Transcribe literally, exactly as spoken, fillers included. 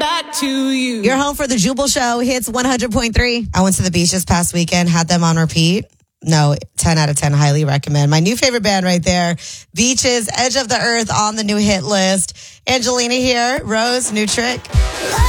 back to you. You're home for the Jubal Show. Hits one hundred point three. I went to the beach this past weekend, had them on repeat. No, ten out of ten, highly recommend. My new favorite band right there, Beaches, Edge of the Earth on the new hit list. Angelina here, Rose, new trick.